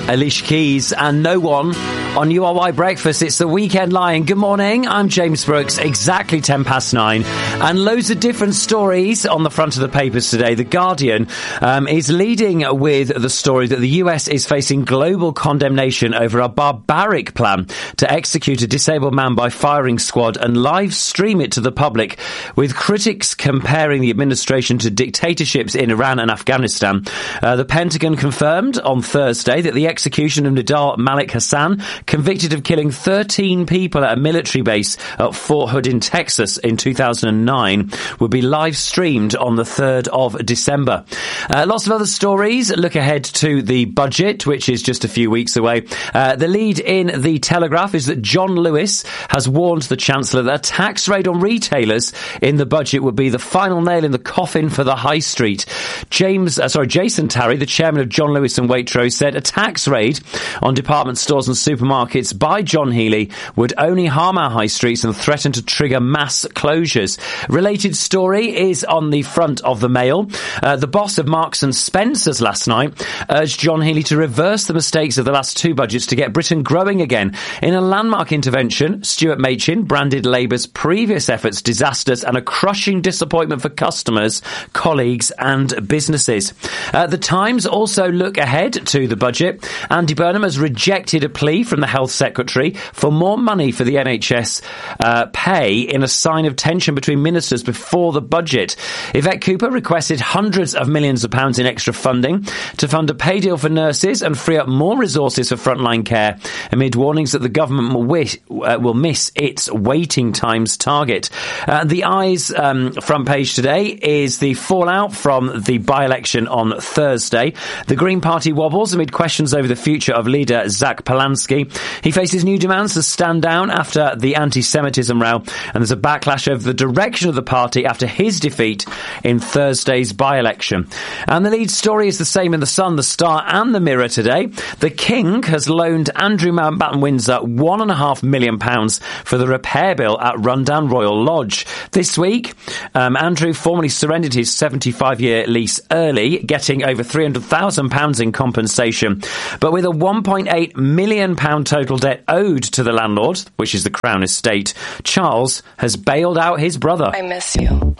Alicia Keys and No One on URY Breakfast. It's the Weekend Lion. Good morning. I'm James Brooks. Exactly 9:10. And loads of different stories on the front of the papers today. The Guardian is leading with the story that the US is facing global condemnation over a barbaric plan to execute a disabled man by firing squad and live stream it to the public, with critics comparing the administration to dictatorships in Iran and Afghanistan. The Pentagon confirmed on Thursday that the execution of Nidal Malik Hassan, convicted of killing 13 people at a military base at Fort Hood in Texas in 2009, would be live streamed on the 3rd of December. Lots of other stories. Look ahead to the budget, which is just a few weeks away. The lead in the Telegraph is that John Lewis has warned the Chancellor that a tax raid on retailers in the budget would be the final nail in the coffin for the high street. Jason Tarry, the chairman of John Lewis and Waitrose, said a tax raid on department stores and supermarkets by John Healey would only harm our high streets and threaten to trigger mass closures. Related story is on the front of the Mail. The boss of Marks and Spencer's last night urged John Healey to reverse the mistakes of the last two budgets to get Britain growing again. In a landmark intervention, Stuart Machin branded Labour's previous efforts disasters and a crushing disappointment for customers, colleagues and businesses. The Times also look ahead to the budget. Andy Burnham has rejected a plea from the Health Secretary for more money for the NHS pay in a sign of tension between ministers before the budget. Yvette Cooper requested hundreds of millions of pounds in extra funding to fund a pay deal for nurses and free up more resources for frontline care, amid warnings that the government will miss its waiting times target. The Eye's front page today is the fallout from the by-election on Thursday. The Green Party wobbles amid questions over the future of leader Zach Polansky. He faces new demands to stand down after the anti-Semitism row, and there's a backlash over the direction of the party after his defeat in Thursday's by-election. And the lead story is the same in The Sun, The Star and The Mirror today. The King has loaned Andrew Mountbatten Windsor £1.5 million for the repair bill at Rundown Royal Lodge. This week, Andrew formally surrendered his 75-year lease early, getting over £300,000 in compensation. But with a £1.8 million total debt owed to the landlord, which is the Crown Estate, Charles has bailed out his brother. I miss you.